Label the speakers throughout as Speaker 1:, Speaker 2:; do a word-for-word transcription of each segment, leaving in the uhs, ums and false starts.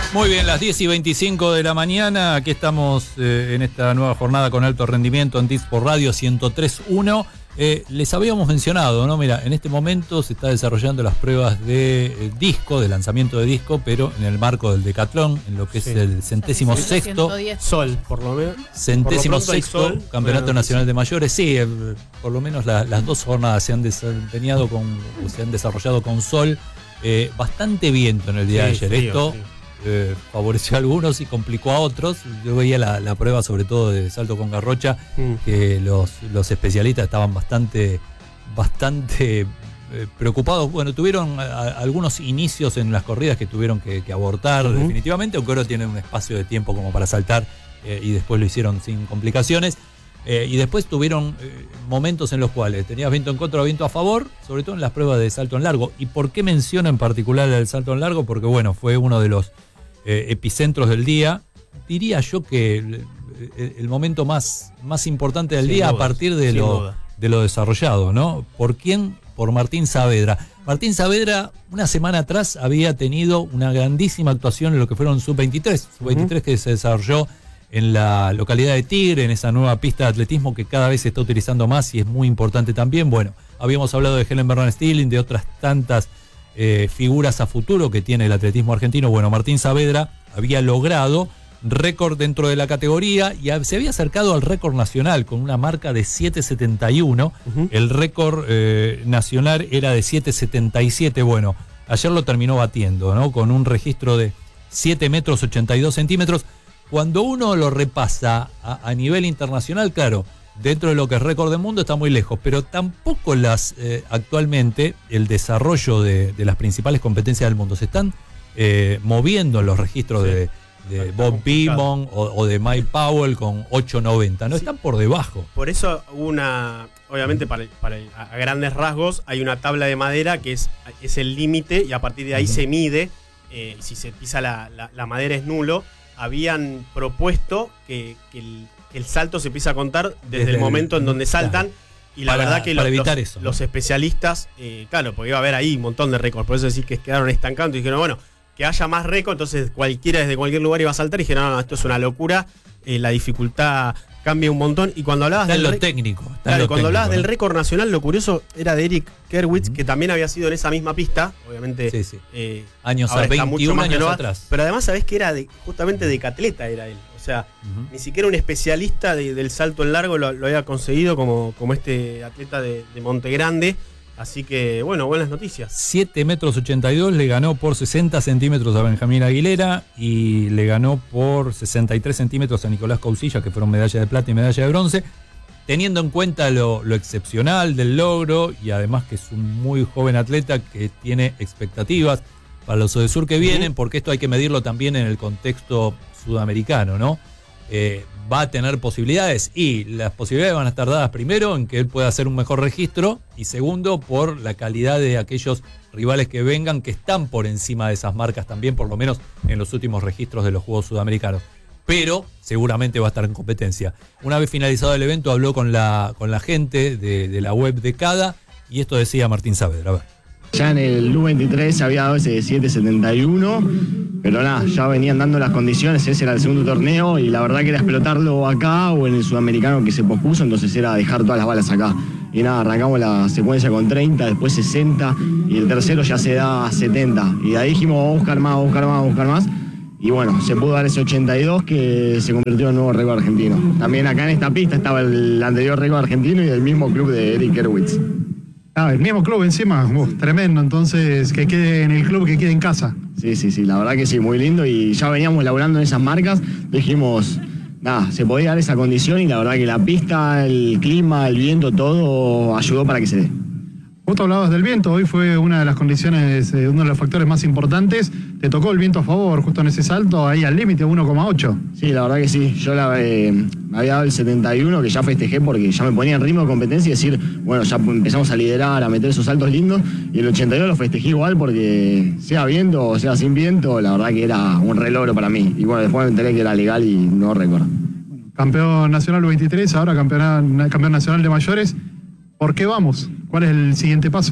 Speaker 1: Muy bien, las diez y veinticinco de la mañana, aquí estamos eh, en esta nueva jornada con alto rendimiento en Disc por Radio ciento tres punto uno. Eh, les habíamos mencionado, ¿no? Mira, en este momento se está desarrollando las pruebas de eh, disco, de lanzamiento de disco, pero en el marco del decatlón, en lo que sí. es el centésimo sí, sexto
Speaker 2: Sol, por lo menos.
Speaker 1: Centésimo por lo sexto sol, Campeonato bueno, Nacional sí. de Mayores. Sí, eh, por lo menos la, las dos jornadas se han desempeñado con, se han desarrollado con sol. Eh, bastante viento en el día sí, de ayer. Frío, Esto sí. eh, favoreció a algunos y complicó a otros. Yo veía la, la prueba, sobre todo de salto con garrocha, mm. que los, los especialistas estaban bastante, bastante eh, preocupados. Bueno, tuvieron a, algunos inicios en las corridas que tuvieron que, que abortar uh-huh. definitivamente, aunque ahora tienen un espacio de tiempo como para saltar eh, y después lo hicieron sin complicaciones. Eh, y después tuvieron eh, momentos en los cuales tenías viento en contra o viento a favor, sobre todo en las pruebas de salto en largo. ¿Y por qué menciono en particular el salto en largo? Porque bueno, fue uno de los eh, epicentros del día. Diría yo que el, el, el momento más, más importante del sin día dudas, a partir de lo, de lo desarrollado, ¿no? ¿Por quién? Por Martín Saavedra. Martín Saavedra, una semana atrás, había tenido una grandísima actuación en lo que fueron sub veintitrés. sub veintitrés uh-huh. que se desarrolló en la localidad de Tigre, en esa nueva pista de atletismo que cada vez se está utilizando más y es muy importante también. Bueno, habíamos hablado de Helen Bernstein, de otras tantas eh, figuras a futuro que tiene el atletismo argentino. Bueno, Martín Saavedra había logrado récord dentro de la categoría y se había acercado al récord nacional con una marca de siete setenta y uno. Uh-huh. El récord eh, nacional era de siete setenta y siete. Bueno, ayer lo terminó batiendo, ¿no? Con un registro de siete metros ochenta y dos centímetros. Cuando uno lo repasa a, a nivel internacional, claro, dentro de lo que es récord del mundo está muy lejos, pero tampoco las eh, actualmente el desarrollo de, de las principales competencias del mundo se están eh, moviendo en los registros sí. de, de Bob Beamon o, o de Mike Powell con ocho noventa, no sí. están por debajo.
Speaker 2: Por eso una, obviamente para, para a grandes rasgos hay una tabla de madera que es, es el límite y a partir de ahí uh-huh. se mide, eh, si se pisa la, la, la madera es nulo. Habían propuesto que, que, el, que el salto se empieza a contar desde, desde el momento el, en donde saltan claro. y la para, verdad que los, los, eso, los especialistas, eh, claro, porque iba a haber ahí un montón de récords, por eso decir que quedaron estancados y dijeron, bueno, que haya más récords, entonces cualquiera desde cualquier lugar iba a saltar y dijeron, no, no, esto es una locura, eh, la dificultad cambia un montón y cuando hablabas
Speaker 1: está
Speaker 2: del
Speaker 1: lo técnico, está
Speaker 2: claro,
Speaker 1: lo
Speaker 2: cuando
Speaker 1: técnico,
Speaker 2: hablabas
Speaker 1: ¿no?
Speaker 2: del récord nacional, lo curioso era de Eric Kerwitz, uh-huh. que también había sido en esa misma pista, obviamente
Speaker 1: sí, sí.
Speaker 2: Eh,
Speaker 1: años a veintiún años nueva, atrás.
Speaker 2: Pero además sabés que era de, justamente decatleta era él, o sea, uh-huh. ni siquiera un especialista de, del salto en largo lo, lo había conseguido como, como este atleta de, de Montegrande. Así que, bueno, buenas noticias.
Speaker 1: siete metros ochenta y dos, le ganó por sesenta centímetros a Benjamín Aguilera y le ganó por sesenta y tres centímetros a Nicolás Causilla, que fueron medalla de plata y medalla de bronce. Teniendo en cuenta lo, lo excepcional del logro y además que es un muy joven atleta que tiene expectativas para los Odesur que vienen, uh-huh. porque esto hay que medirlo también en el contexto sudamericano, ¿no? Eh, va a tener posibilidades y las posibilidades van a estar dadas primero en que él pueda hacer un mejor registro y segundo por la calidad de aquellos rivales que vengan que están por encima de esas marcas también, por lo menos en los últimos registros de los Juegos Sudamericanos. Pero seguramente va a estar en competencia. Una vez finalizado el evento habló con la, con la gente de, de la web de CADA y esto decía Martín Saavedra. A ver.
Speaker 3: Ya en el U veintitrés se había dado ese de siete setenta y uno, pero nada, ya venían dando las condiciones, ese era el segundo torneo y la verdad que era explotarlo acá o en el sudamericano que se pospuso, entonces era dejar todas las balas acá. Y nada, arrancamos la secuencia con treinta, después sesenta y el tercero ya se da setenta. Y de ahí dijimos, vamos a buscar más, vamos a buscar más, vamos a buscar más. Y bueno, se pudo dar ese ochenta y dos que se convirtió en nuevo récord argentino. También acá en esta pista estaba el anterior récord argentino y del mismo club de Eric Kerwitz.
Speaker 4: Ah, el mismo club encima, uf, tremendo, entonces que quede en el club, que quede en casa.
Speaker 3: Sí, sí, sí, la verdad que sí, muy lindo y ya veníamos laburando en esas marcas, dijimos, nada, se podía dar esa condición y la verdad que la pista, el clima, el viento, todo ayudó para que se dé.
Speaker 4: Vos te hablabas del viento, hoy fue una de las condiciones, eh, uno de los factores más importantes, te tocó el viento a favor, justo en ese salto, ahí al límite, uno coma ocho.
Speaker 3: Sí, la verdad que sí, yo la, eh, me había dado el setenta y uno que ya festejé porque ya me ponía en ritmo de competencia y decir, bueno, ya empezamos a liderar, a meter esos saltos lindos, y el ochenta y dos lo festejé igual porque sea viento o sea sin viento, la verdad que era un re logro para mí, y bueno, después me enteré que era legal y no récord.
Speaker 4: Campeón nacional U veintitrés, ahora campeón, campeón nacional de mayores. ¿Por qué vamos? ¿Cuál es el siguiente paso?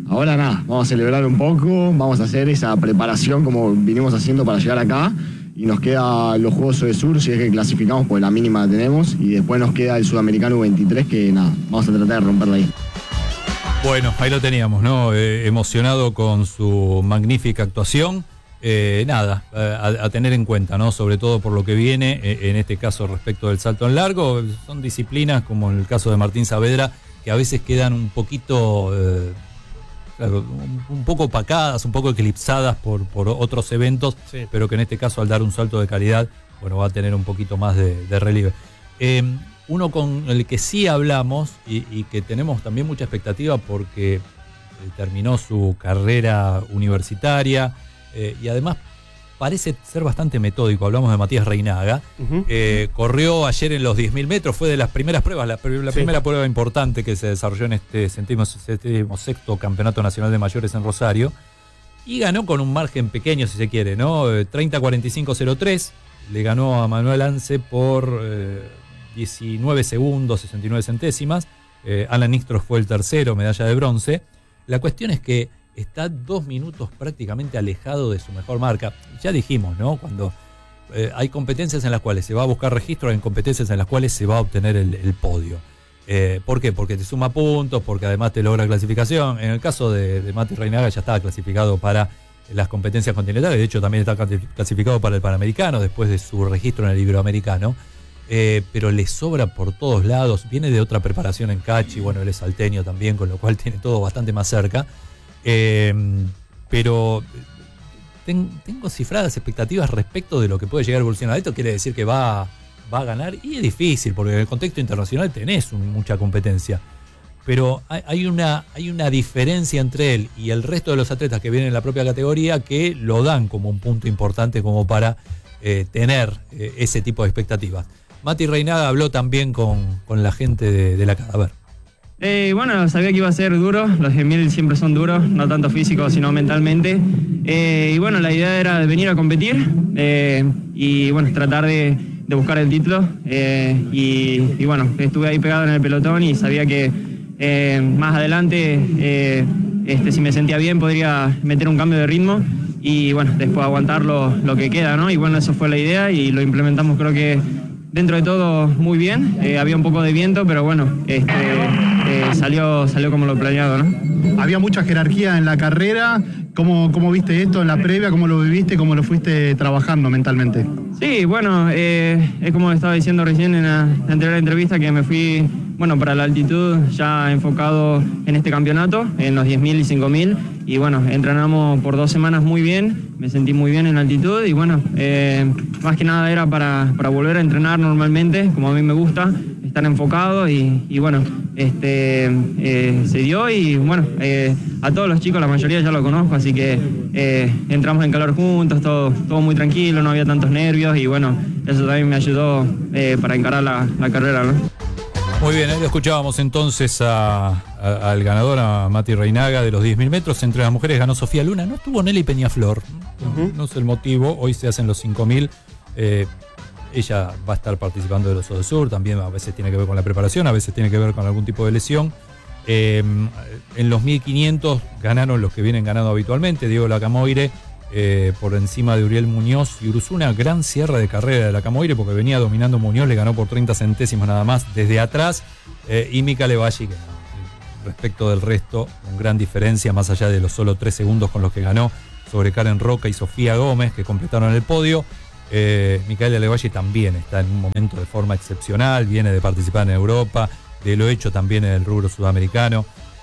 Speaker 3: Ahora nada, vamos a celebrar un poco, vamos a hacer esa preparación como vinimos haciendo para llegar acá. Y nos queda los Juegos de Sur, si es que clasificamos, porque la mínima la tenemos. Y después nos queda el Sudamericano veintitrés, que nada, vamos a tratar de romperla ahí.
Speaker 1: Bueno, ahí lo teníamos, ¿no? Eh, emocionado con su magnífica actuación. Eh, nada, a, a tener en cuenta, ¿no? Sobre todo por lo que viene, eh, en este caso respecto del salto en largo. Son disciplinas, como en el caso de Martín Saavedra, que a veces quedan un poquito... Eh, Claro, un, un poco opacadas, un poco eclipsadas por, por otros eventos, sí. Pero que en este caso al dar un salto de calidad, bueno, va a tener un poquito más de, de relieve. Eh, uno con el que sí hablamos y, y que tenemos también mucha expectativa porque eh, terminó su carrera universitaria eh, y además parece ser bastante metódico. Hablamos de Matías Reinaga. Uh-huh. Eh, corrió ayer en los diez mil metros, fue de las primeras pruebas, la, la sí. primera prueba importante que se desarrolló en este centésimo sexto Campeonato Nacional de Mayores en Rosario. Y ganó con un margen pequeño, si se quiere, ¿no? treinta cuarenta y cinco cero tres. Le ganó a Manuel Ance por eh, diecinueve segundos, sesenta y nueve centésimas. Eh, Alan Nistros fue el tercero, medalla de bronce. La cuestión es que está dos minutos prácticamente alejado de su mejor marca. Ya dijimos, ¿no? Cuando eh, hay competencias en las cuales se va a buscar registro, hay competencias en las cuales se va a obtener el, el podio. Eh, ¿Por qué? Porque te suma puntos, porque además te logra clasificación. En el caso de, de Mati Reinaga ya estaba clasificado para las competencias continentales, de hecho también está clasificado para el Panamericano después de su registro en el Iberoamericano. Eh, pero le sobra por todos lados. Viene de otra preparación en Cachi, bueno, él es salteño también, con lo cual tiene todo bastante más cerca. Eh, pero ten, tengo cifradas expectativas respecto de lo que puede llegar a evolucionar. Esto quiere decir que va, va a ganar, y es difícil porque en el contexto internacional tenés un, mucha competencia, pero hay, hay, una, hay una diferencia entre él y el resto de los atletas que vienen en la propia categoría que lo dan como un punto importante como para eh, tener eh, ese tipo de expectativas. Mati Reinaga habló también con, con la gente de, de la Cadáver.
Speaker 5: Eh, bueno, sabía que iba a ser duro, los diez mil siempre son duros, no tanto físico sino mentalmente. Eh, y bueno, la idea era venir a competir eh, y bueno, tratar de, de buscar el título. Eh, y, y bueno, estuve ahí pegado en el pelotón y sabía que eh, más adelante, eh, este, si me sentía bien, podría meter un cambio de ritmo y bueno, después aguantar lo, lo que queda, ¿no? Y bueno, eso fue la idea y lo implementamos, creo que dentro de todo muy bien. Eh, había un poco de viento, pero bueno, este, eh, salió, salió como lo planeado, ¿no?
Speaker 4: Había mucha jerarquía en la carrera. ¿Cómo, cómo viste esto en la previa? ¿Cómo lo viviste? ¿Cómo lo fuiste trabajando mentalmente?
Speaker 5: Sí, bueno, eh, es como estaba diciendo recién en la, la anterior entrevista, que me fui, bueno, para la altitud ya enfocado en este campeonato, en los diez mil y cinco mil. Y bueno, entrenamos por dos semanas muy bien, me sentí muy bien en la altitud y bueno, eh, más que nada era para, para volver a entrenar normalmente, como a mí me gusta, estar enfocado y, y bueno, este, eh, se dio y bueno, eh, a todos los chicos, la mayoría ya lo conozco, así que eh, entramos en calor juntos, todo, todo muy tranquilo, no había tantos nervios y bueno, eso también me ayudó eh, para encarar la, la carrera, ¿no?
Speaker 1: Muy bien, ahí lo escuchábamos entonces a, a, al ganador, a Mati Reinaga, de los diez mil metros. Entre las mujeres ganó Sofía Luna, no estuvo Nelly Peñaflor, uh-huh. No sé el motivo, hoy se hacen los cinco mil. Eh, ella va a estar participando de los Odesur, también a veces tiene que ver con la preparación, a veces tiene que ver con algún tipo de lesión. Eh, en los mil quinientos ganaron los que vienen ganando habitualmente, Diego Lacamoire eh, por encima de Uriel Muñoz y Uruzuna. Gran cierre de carrera de Lacamoire porque venía dominando Muñoz, le ganó por treinta centésimos nada más desde atrás, eh, y Mica Levalli, que respecto del resto, con gran diferencia, más allá de los solo tres segundos con los que ganó sobre Karen Roca y Sofía Gómez, que completaron el podio. Eh, Micaela Levalli también está en un momento de forma excepcional, viene de participar en Europa, de lo hecho también en el rubro sudamericano.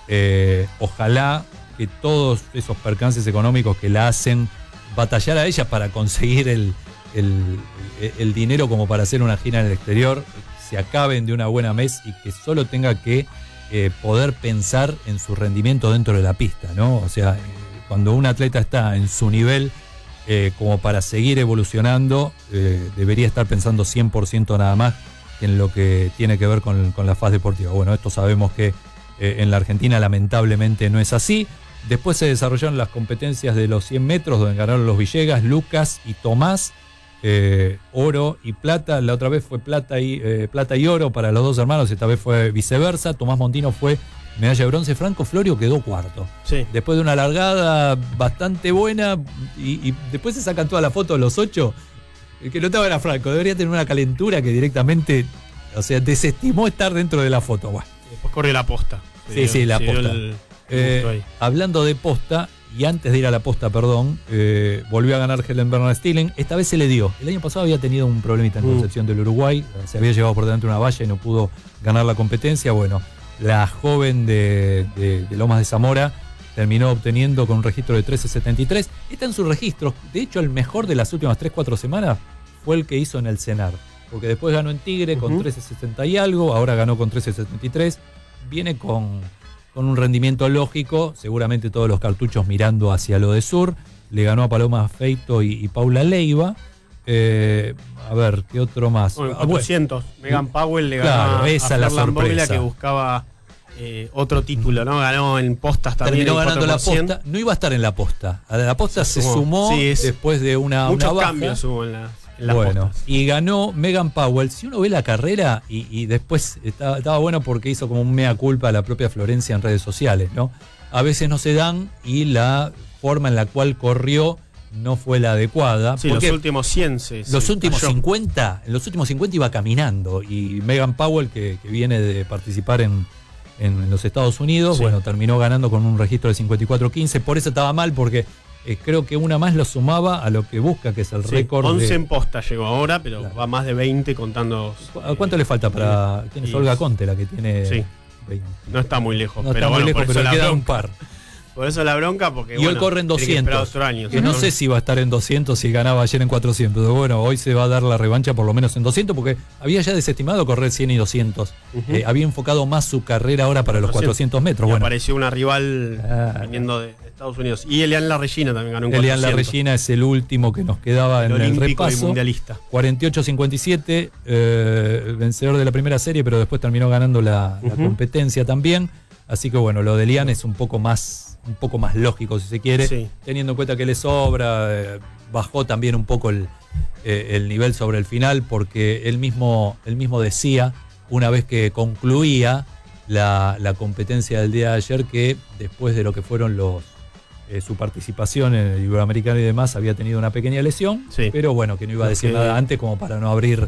Speaker 1: Eh, ojalá que todos esos percances económicos que la hacen batallar a ella para conseguir el, el, el dinero como para hacer una gira en el exterior se acaben de una buena vez y que solo tenga que eh, poder pensar en su rendimiento dentro de la pista, ¿no? O sea, cuando un atleta está en su nivel eh, como para seguir evolucionando, eh, debería estar pensando cien por ciento nada más en lo que tiene que ver con, con la faz deportiva. Bueno, esto sabemos que eh, en la Argentina lamentablemente no es así. Después se desarrollaron las competencias de los cien metros, donde ganaron los Villegas, Lucas y Tomás. eh, oro y plata. La otra vez fue plata y, eh, plata y oro para los dos hermanos, esta vez fue viceversa. Tomás Montino fue medalla de bronce, Franco Florio quedó cuarto.
Speaker 2: Sí.
Speaker 1: Después de una largada bastante buena, y, y después se sacan todas las fotos de los ocho. El que notaba era Franco, debería tener una calentura que directamente, o sea, desestimó estar dentro de la foto. Bueno.
Speaker 2: Después corrió la posta.
Speaker 1: Sí, dio, sí, la posta. El,
Speaker 2: eh,
Speaker 1: hablando de posta, y antes de ir a la posta, perdón, eh, volvió a ganar Helen Bernstein. Esta vez se le dio. El año pasado había tenido un problemita en Concepción mm. del Uruguay, se había llevado por delante una valla y no pudo ganar la competencia. Bueno, la joven de, de, de Lomas de Zamora terminó obteniendo con un registro de trece setenta y tres. Está en sus registros. De hecho, el mejor de las últimas tres cuatro semanas fue el que hizo en el Senar. Porque después ganó en Tigre uh-huh. con trece setenta y algo, ahora ganó con trece setenta y tres. Viene con, con un rendimiento lógico, seguramente todos los cartuchos mirando hacia lo de sur. Le ganó a Paloma Feito y, y Paula Leiva. Eh, a ver, ¿qué otro más?
Speaker 2: Bueno, cuatrocientos. Ah, bueno. Megan Powell le ganó
Speaker 1: claro,
Speaker 2: a,
Speaker 1: esa
Speaker 2: a
Speaker 1: la
Speaker 2: Flor
Speaker 1: sorpresa.
Speaker 2: que buscaba eh, otro título, ¿no? Ganó en postas también.
Speaker 1: Terminó ganando la posta. No iba a estar en la posta. A la posta se, se sumó, sumó
Speaker 2: sí, es,
Speaker 1: después de una,
Speaker 2: muchos
Speaker 1: una baja.
Speaker 2: cambios hubo en, la, en las
Speaker 1: bueno,
Speaker 2: postas.
Speaker 1: Y ganó Megan Powell. Si uno ve la carrera, y, y después estaba, estaba bueno porque hizo como un mea culpa a la propia Florencia en redes sociales, ¿no? A veces no se dan y la forma en la cual corrió no fue la adecuada.
Speaker 2: Sí, los últimos cien se,
Speaker 1: Los
Speaker 2: se
Speaker 1: últimos
Speaker 2: cayó.
Speaker 1: cincuenta, en los últimos cincuenta iba caminando. Y Megan Powell, que, que viene de participar en, en los Estados Unidos, sí. bueno, terminó ganando con un registro de cincuenta y cuatro quince. Por eso estaba mal, porque eh, creo que una más lo sumaba a lo que busca, que es el sí, récord.
Speaker 2: once
Speaker 1: de...
Speaker 2: en posta llegó ahora, pero claro. va más de veinte contando.
Speaker 1: ¿A cuánto eh, le falta para.? ¿Quién es y... Olga Conte, la que tiene.
Speaker 2: Sí. veinte. No está muy lejos,
Speaker 1: no
Speaker 2: pero
Speaker 1: está
Speaker 2: bueno,
Speaker 1: muy lejos,
Speaker 2: por
Speaker 1: pero
Speaker 2: eso
Speaker 1: queda
Speaker 2: la
Speaker 1: un par.
Speaker 2: Por eso la bronca, porque.
Speaker 1: Y
Speaker 2: bueno,
Speaker 1: hoy corre en doscientos.
Speaker 2: Que años,
Speaker 1: que no sé si va a estar en doscientos si ganaba ayer en cuatrocientos. Pero bueno, hoy se va a dar la revancha por lo menos en doscientos, porque había ya desestimado correr cien y doscientos. Uh-huh. Eh, había enfocado más su carrera ahora para los cuatrocientos metros.
Speaker 2: Y
Speaker 1: bueno.
Speaker 2: apareció una rival ah, viniendo de Estados Unidos. Y Elian La Regina también ganó en
Speaker 1: cuatrocientos. Elian La Regina es el último que nos quedaba el en el repaso.
Speaker 2: Y mundialista.
Speaker 1: cuarenta y ocho cincuenta y siete, eh, vencedor de la primera serie, pero después terminó ganando la, la uh-huh. competencia también. Así que bueno, lo de Elian es un poco más, un poco más lógico, si se quiere, sí. teniendo en cuenta que le sobra, eh, bajó también un poco el, eh, el nivel sobre el final, porque él mismo, él mismo decía, una vez que concluía la, la competencia del día de ayer, que después de lo que fueron los eh, su participación en el Iberoamericano y demás, había tenido una pequeña lesión, sí. pero bueno, que no iba a decir okay. nada antes como para no abrir...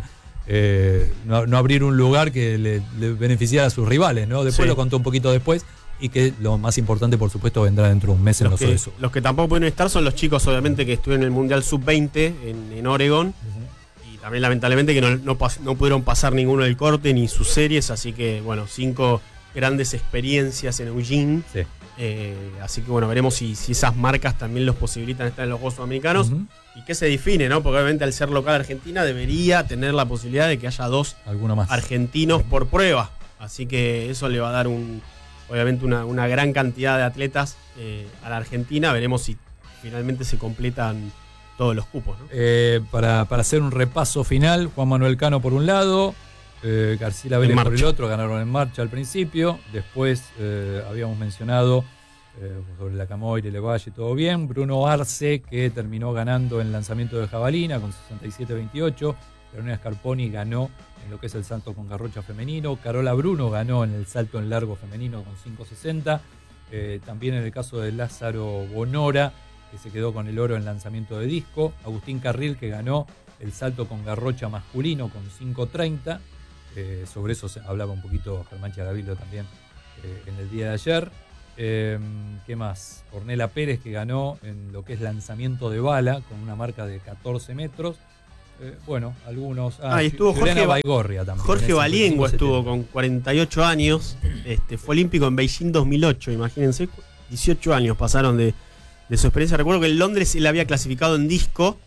Speaker 1: Eh, no, no abrir un lugar que le, le beneficiara a sus rivales, ¿no? Después sí. lo contó un poquito después, y que lo más importante, por supuesto, vendrá dentro de un mes en los
Speaker 2: que, Los que tampoco pueden estar son los chicos, obviamente, que estuvieron en el Mundial sub veinte en, en Oregon, uh-huh. y también lamentablemente que no, no, no pudieron pasar ninguno del corte ni sus series, así que bueno, cinco grandes experiencias en Eugene. Sí. Eh, así que bueno, veremos si, si esas marcas también los posibilitan estar en los Juegos Sudamericanos. Uh-huh. Y qué se define, ¿no? Porque obviamente al ser local Argentina debería tener la posibilidad de que haya dos
Speaker 1: más.
Speaker 2: argentinos por prueba. Así que eso le va a dar un, obviamente una, una gran cantidad de atletas eh, a la Argentina. Veremos si finalmente se completan todos los cupos, ¿no?
Speaker 1: Eh, para, para hacer un repaso final, Juan Manuel Cano por un lado, eh, García Vélez por el otro, ganaron en marcha al principio. Después eh, habíamos mencionado Eh, sobre la Camoire, Le Valle, todo bien. Bruno Arce, que terminó ganando en lanzamiento de jabalina con sesenta y siete veintiocho. Carolina Scarponi ganó en lo que es el salto con garrocha femenino. Carola Bruno ganó en el salto en largo femenino con cinco sesenta. Eh, también en el caso de Lázaro Bonora, que se quedó con el oro en lanzamiento de disco. Agustín Carril, que ganó el salto con garrocha masculino con cinco treinta. Eh, sobre eso se hablaba un poquito Germán Chiaravillo también eh, en el día de ayer. Eh, ¿Qué más? Ornella Pérez, que ganó en lo que es lanzamiento de bala con una marca de catorce metros. Eh, bueno, algunos.
Speaker 2: Ah, ah y estuvo Jorge Baigorria también. Jorge Baliengo estuvo con cuarenta y ocho años. Este, fue olímpico en Beijing dos mil ocho, imagínense. dieciocho años pasaron de, de su experiencia. Recuerdo que en Londres él había clasificado en disco.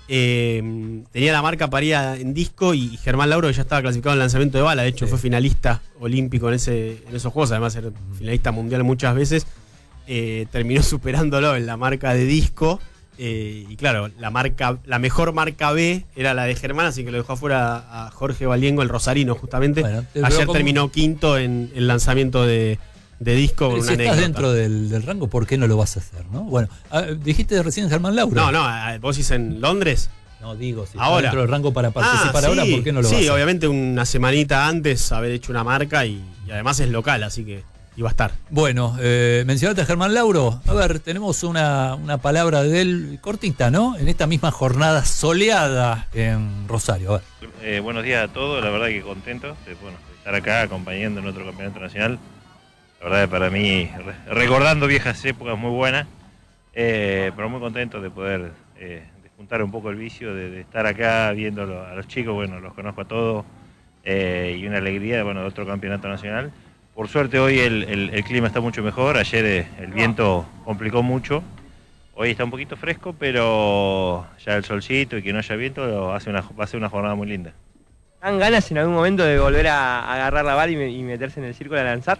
Speaker 2: Eh, tenía la marca para ir en disco, y Germán Lauro ya estaba clasificado en lanzamiento de bala. De hecho, sí. fue finalista olímpico en, ese, en esos juegos. Además, era finalista mundial muchas veces. Eh, terminó superándolo en la marca de disco. Eh, y claro, la marca, la mejor marca B era la de Germán, así que lo dejó afuera a Jorge Baliengo, el rosarino, justamente. Bueno, ayer terminó quinto en el lanzamiento de. de disco.
Speaker 1: Pero
Speaker 2: con
Speaker 1: si
Speaker 2: una
Speaker 1: estás
Speaker 2: anécdota.
Speaker 1: dentro del, del rango, ¿por qué no lo vas a hacer? ¿no? Bueno, dijiste recién Germán Lauro.
Speaker 2: No, no, vos decís en Londres.
Speaker 1: No, digo, si
Speaker 2: ahora.
Speaker 1: está dentro del rango para participar
Speaker 2: ah,
Speaker 1: ahora,
Speaker 2: sí,
Speaker 1: ¿por qué no lo
Speaker 2: Sí,
Speaker 1: va a hacer?
Speaker 2: obviamente una semanita antes haber hecho una marca y, y además es local, así que iba a estar.
Speaker 1: Bueno, eh, mencionaste a Germán Lauro. A ver, tenemos una, una palabra de él cortita, ¿no? En esta misma jornada soleada en Rosario. A ver.
Speaker 6: Eh, buenos días a todos, la verdad que contento de, bueno, de estar acá acompañando en otro campeonato nacional. La verdad que para mí, re, recordando viejas épocas muy buenas, eh, pero muy contento de poder eh, despuntar un poco el vicio, de, de estar acá viendo a los chicos, bueno, los conozco a todos, eh, y una alegría, bueno, de otro campeonato nacional. Por suerte hoy el, el, el clima está mucho mejor, ayer eh, el viento complicó mucho, hoy está un poquito fresco, pero ya el solcito y que no haya viento hace una, va a ser una jornada muy linda.
Speaker 7: ¿Dan ganas en algún momento de volver a, a agarrar la bala y, me, y meterse en el círculo a lanzar?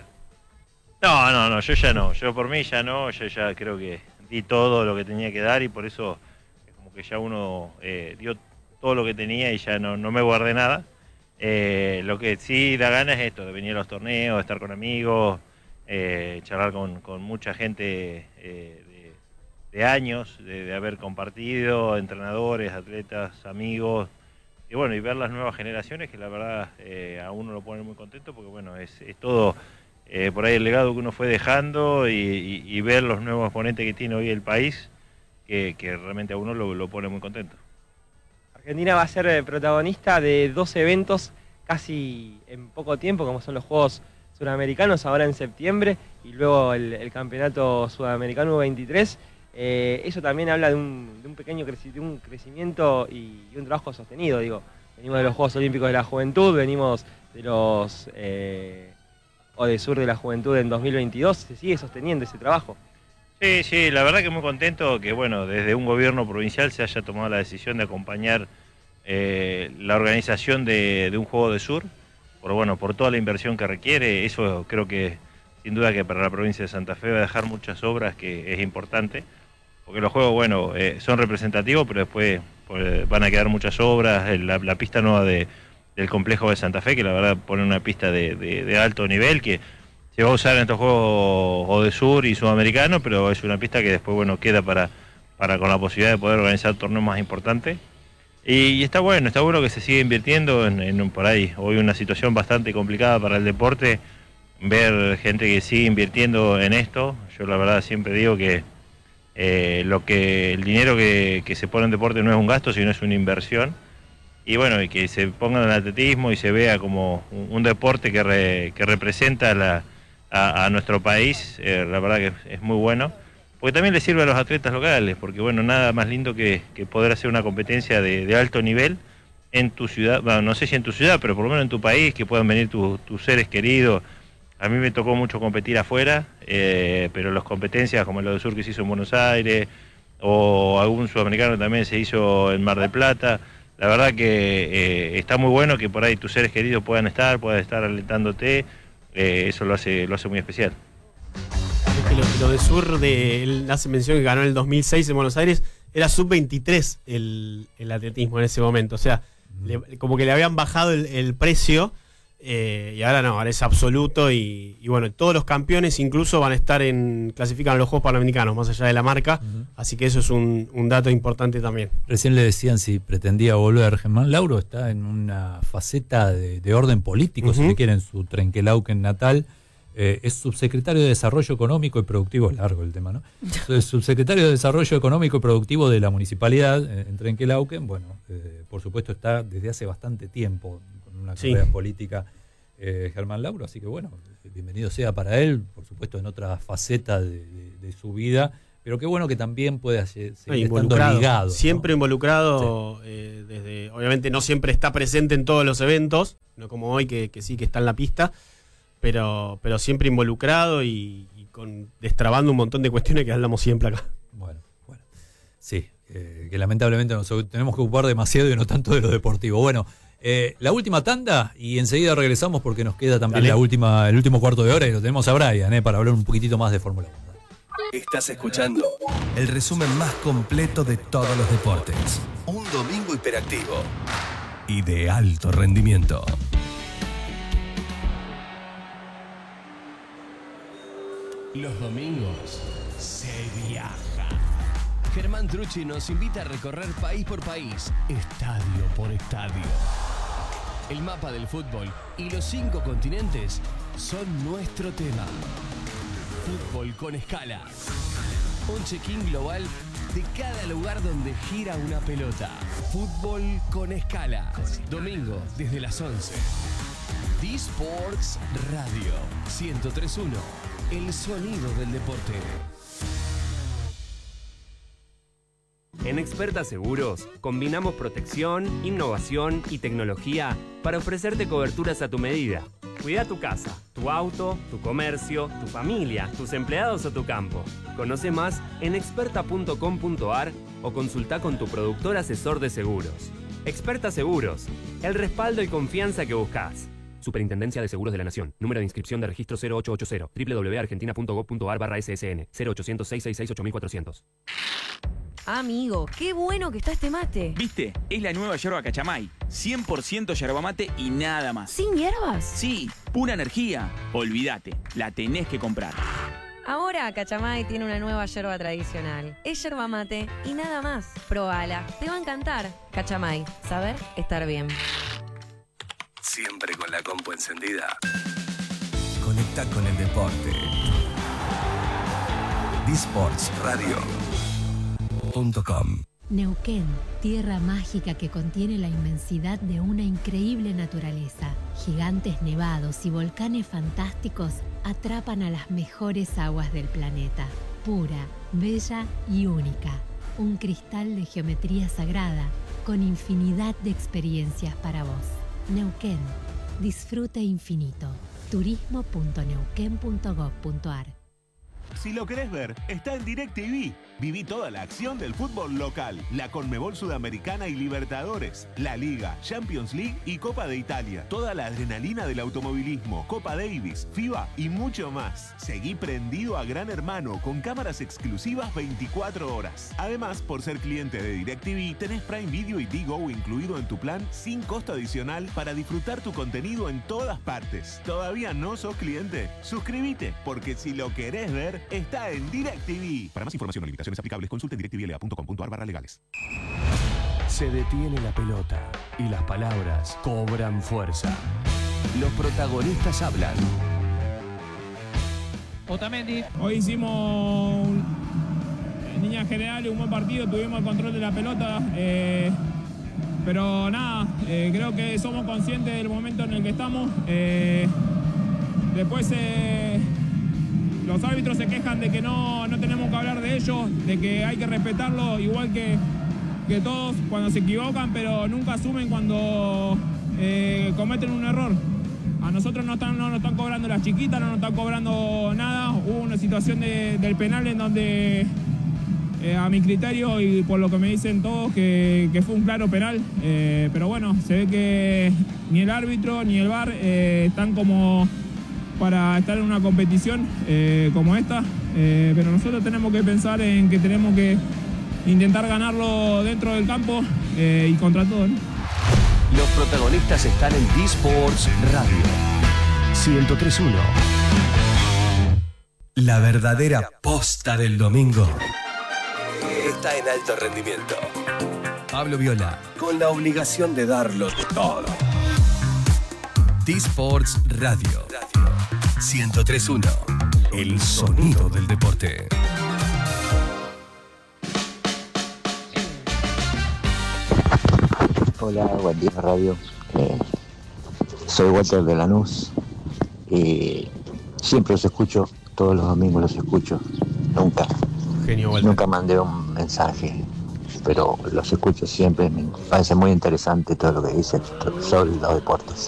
Speaker 6: No, no, no, yo ya no, yo por mí ya no, yo ya creo que di todo lo que tenía que dar y por eso es como que ya uno eh, dio todo lo que tenía y ya no, no me guardé nada. Eh, lo que sí da ganas es esto, de venir a los torneos, de estar con amigos, eh, charlar con, con mucha gente eh, de, de años, de, de haber compartido, entrenadores, atletas, amigos, y bueno, y ver las nuevas generaciones que la verdad eh, a uno lo pone muy contento porque bueno, es, es todo eh, por ahí el legado que uno fue dejando y, y, y ver los nuevos exponentes que tiene hoy el país, que, que realmente a uno lo, lo pone muy contento.
Speaker 7: Argentina va a ser protagonista de dos eventos casi en poco tiempo, como son los Juegos Suramericanos ahora en septiembre y luego el, el Campeonato Sudamericano veintitrés. Eh, eso también habla de un, de un pequeño creci de un crecimiento y, y un trabajo sostenido. Digo, venimos de los Juegos Olímpicos de la Juventud, venimos de los eh, Odesur de la Juventud en dos mil veintidós, se sigue sosteniendo ese trabajo.
Speaker 6: Sí, sí, la verdad que muy contento que bueno, desde un gobierno provincial se haya tomado la decisión de acompañar eh, la organización de, de un Juego de Sur, por bueno, por toda la inversión que requiere. Eso creo que sin duda que para la provincia de Santa Fe va a dejar muchas obras, que es importante, porque los juegos, bueno, eh, son representativos, pero después pues, van a quedar muchas obras, la, la pista nueva de, del complejo de Santa Fe, que la verdad pone una pista de, de, de alto nivel, que se va a usar en estos juegos Odesur y Sudamericano, pero es una pista que después bueno queda para, para con la posibilidad de poder organizar torneos más importantes. Y, y está bueno, está bueno que se siga invirtiendo en, en por ahí. Hoy una situación bastante complicada para el deporte, ver gente que sigue invirtiendo en esto. Yo la verdad siempre digo que eh, lo que el dinero que, que se pone en deporte no es un gasto, sino es una inversión. Y bueno, y que se ponga en el atletismo y se vea como un, un deporte que, re, que representa la A, a nuestro país, eh, la verdad que es, es muy bueno, porque también le sirve a los atletas locales, porque bueno, nada más lindo que, que poder hacer una competencia de, de alto nivel en tu ciudad, bueno, no sé si en tu ciudad, pero por lo menos en tu país, que puedan venir tu, tus seres queridos. A mí me tocó mucho competir afuera, eh, pero las competencias como el Odesur que se hizo en Buenos Aires, o algún sudamericano también se hizo en Mar del Plata, la verdad que eh, está muy bueno que por ahí tus seres queridos puedan estar, puedan estar alentándote. Eh, eso lo hace, lo hace muy especial.
Speaker 2: Es que lo, lo de Sur, de, él hace mención que ganó en el dos mil seis en Buenos Aires, era sub veintitrés el, el atletismo en ese momento. O sea, mm. le, como que le habían bajado el, el precio eh, y ahora no, ahora es absoluto. Y, y bueno, todos los campeones incluso van a estar en clasifican a los Juegos Panamericanos, más allá de la marca. Uh-huh. Así que eso es un, un dato importante también.
Speaker 1: Recién le decían si pretendía volver. Germán Lauro está en una faceta de, de orden político, uh-huh. si le quieren, su Trenquelauquen natal. Eh, es subsecretario de Desarrollo Económico y Productivo, es largo el tema, ¿no? Es subsecretario de Desarrollo Económico y Productivo de la municipalidad eh, en Trenquelauquen. Bueno, eh, por supuesto está desde hace bastante tiempo con una
Speaker 2: sí.
Speaker 1: carrera política eh, Germán Lauro, así que bueno, bienvenido sea para él, por supuesto en otra faceta de, de, de su vida, pero qué bueno que también pueda seguir estando ligado, ¿no?
Speaker 2: Siempre involucrado, sí. eh, desde, obviamente no siempre está presente en todos los eventos, no como hoy que, que sí que está en la pista, pero, pero siempre involucrado y, y con destrabando un montón de cuestiones que hablamos siempre acá.
Speaker 1: Bueno, bueno, sí, eh, que lamentablemente nos tenemos que ocupar demasiado y no tanto de lo deportivo. Bueno, eh, la última tanda y enseguida regresamos porque nos queda también Dale. la última, el último cuarto de hora y lo tenemos a Brian eh, para hablar un poquitito más de Fórmula uno.
Speaker 8: Estás escuchando el resumen más completo de todos los deportes. Un domingo hiperactivo y de alto rendimiento. Los domingos se viaja. Germán Trucci nos invita a recorrer país por país, estadio por estadio. El mapa del fútbol y los cinco continentes son nuestro tema. Fútbol con escala. Un check-in global de cada lugar donde gira una pelota. Fútbol con escala. Domingo desde las once. D-Sports Radio ciento tres punto uno. El sonido del deporte.
Speaker 9: En Experta Seguros, combinamos protección, innovación y tecnología para ofrecerte coberturas a tu medida. Cuida tu casa, tu auto, tu comercio, tu familia, tus empleados o tu campo. Conoce más en experta punto com punto a r o consulta con tu productor asesor de seguros. Experta Seguros, el respaldo y confianza que buscas. Superintendencia de Seguros de la Nación. Número de inscripción de registro cero ocho ocho cero. doble u doble u doble u punto argentina punto gov punto a r barra S S N. cero ochocientos, seiscientos sesenta y seis, ocho mil cuatrocientos.
Speaker 10: Amigo, qué bueno que está este mate.
Speaker 11: ¿Viste? Es la nueva yerba Cachamay. cien por ciento yerba mate y nada más.
Speaker 10: ¿Sin hierbas?
Speaker 11: Sí, pura energía. Olvídate, la tenés que comprar.
Speaker 10: Ahora Cachamay tiene una nueva yerba tradicional. Es yerba mate y nada más. Probala, te va a encantar. Cachamay, saber estar bien.
Speaker 8: Siempre con la compu encendida. Conecta con el deporte. D-Sports Radio punto com.
Speaker 12: Neuquén, tierra mágica que contiene la inmensidad de una increíble naturaleza. Gigantes nevados y volcanes fantásticos atrapan a las mejores aguas del planeta. Pura, bella y única. Un cristal de geometría sagrada con infinidad de experiencias para vos. Neuquén, disfrute infinito. turismo punto neuquén punto gov punto a r.
Speaker 13: Si lo querés ver, está en DirecTV. Viví toda la acción del fútbol local, la Conmebol Sudamericana y Libertadores, la Liga, Champions League y Copa de Italia. Toda la adrenalina del automovilismo, Copa Davis, FIBA y mucho más. Seguí prendido a Gran Hermano con cámaras exclusivas veinticuatro horas. Además, por ser cliente de DirecTV, tenés Prime Video y Digo incluido en tu plan sin costo adicional para disfrutar tu contenido en todas partes. ¿Todavía no sos cliente? Suscríbete, porque si lo querés ver, está en DirecTV. Para más información o limitaciones aplicables, consulte directvla punto com punto a r barra legales.
Speaker 8: Se detiene la pelota y las palabras cobran fuerza. Los protagonistas hablan.
Speaker 14: Otamendi. Hoy hicimos, en líneas generales, un buen partido, tuvimos el control de la pelota, eh, pero nada, eh, creo que somos conscientes del momento en el que estamos. Eh, después... Eh, Los árbitros se quejan de que no, no tenemos que hablar de ellos, de que hay que respetarlo igual que, que todos cuando se equivocan, pero nunca asumen cuando eh, cometen un error. A nosotros no, están, no nos están cobrando las chiquitas, no nos están cobrando nada. Hubo una situación de, del penal en donde, eh, a mi criterio y por lo que me dicen todos, que, que fue un claro penal. Eh, pero bueno, se ve que ni el árbitro ni el V A R eh, están como... para estar en una competición eh, como esta, eh, pero nosotros tenemos que pensar en que tenemos que intentar ganarlo dentro del campo eh, y contra todo, ¿no?
Speaker 8: Los protagonistas están en D-Sports Radio ciento tres punto uno. La verdadera posta del domingo está en alto rendimiento. Pablo Viola, con la obligación de darlo todo. D-Sports Radio ciento tres punto uno. El sonido del deporte.
Speaker 15: Hola, buen día radio. Eh, soy Walter de Lanús y siempre los escucho, todos los domingos los escucho. Nunca,
Speaker 2: Genio, Walter.
Speaker 15: Nunca mandé un mensaje, pero los escucho siempre. Me parece muy interesante todo lo que dicen sobre los deportes.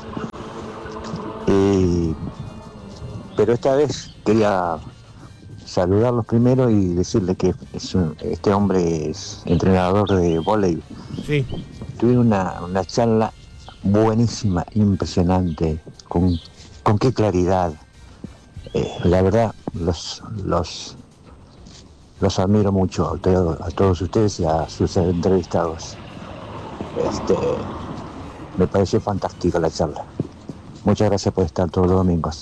Speaker 15: Eh, pero esta vez quería saludarlos primero y decirles que es un, este hombre es entrenador de vóley.
Speaker 2: Sí.
Speaker 15: Tuvieron una, una charla buenísima, impresionante, con, con qué claridad. Eh, la verdad, los, los, los admiro mucho a, todo, a todos ustedes y a sus entrevistados. Este, me pareció fantástica la charla. Muchas gracias por estar todos los domingos.